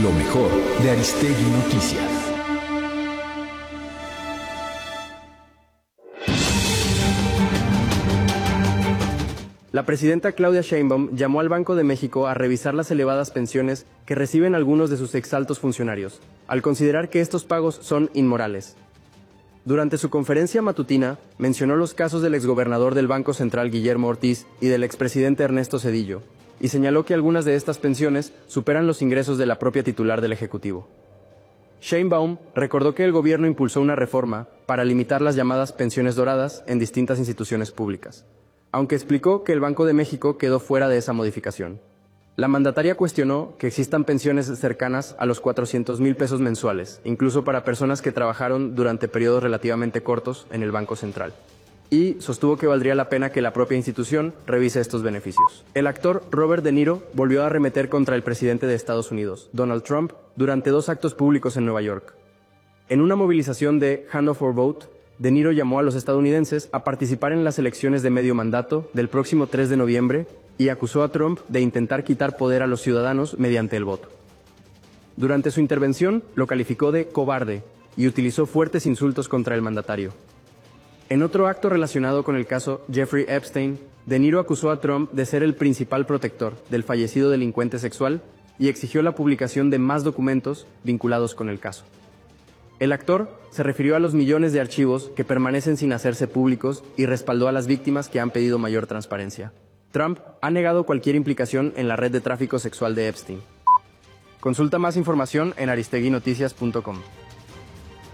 Lo mejor de Aristegui Noticias. La presidenta Claudia Sheinbaum llamó al Banco de México a revisar las elevadas pensiones que reciben algunos de sus exaltos funcionarios, al considerar que estos pagos son inmorales. Durante su conferencia matutina, mencionó los casos del exgobernador del Banco Central Guillermo Ortiz y del expresidente Ernesto Zedillo, y señaló que algunas de estas pensiones superan los ingresos de la propia titular del Ejecutivo. Sheinbaum recordó que el gobierno impulsó una reforma para limitar las llamadas pensiones doradas en distintas instituciones públicas, aunque explicó que el Banco de México quedó fuera de esa modificación. La mandataria cuestionó que existan pensiones cercanas a los 400,000 pesos mensuales, incluso para personas que trabajaron durante periodos relativamente cortos en el Banco Central, y sostuvo que valdría la pena que la propia institución revise estos beneficios. El actor Robert De Niro volvió a arremeter contra el presidente de Estados Unidos, Donald Trump, durante 2 actos públicos en Nueva York. En una movilización de Hand Up for Vote, De Niro llamó a los estadounidenses a participar en las elecciones de medio mandato del próximo 3 de noviembre y acusó a Trump de intentar quitar poder a los ciudadanos mediante el voto. Durante su intervención, lo calificó de cobarde y utilizó fuertes insultos contra el mandatario. En otro acto relacionado con el caso Jeffrey Epstein, De Niro acusó a Trump de ser el principal protector del fallecido delincuente sexual y exigió la publicación de más documentos vinculados con el caso. El actor se refirió a los millones de archivos que permanecen sin hacerse públicos y respaldó a las víctimas que han pedido mayor transparencia. Trump ha negado cualquier implicación en la red de tráfico sexual de Epstein. Consulta más información en aristeguinoticias.com.